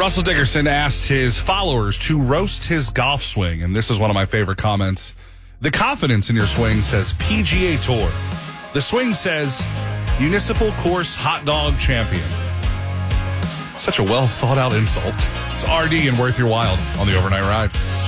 Russell Dickerson asked his followers to roast his golf swing, and this is one of my favorite comments. The confidence in your swing says PGA Tour. The swing says Municipal Course Hot Dog Champion. Such a well thought out insult. It's RD and Worth Your While on the Overnight Ride.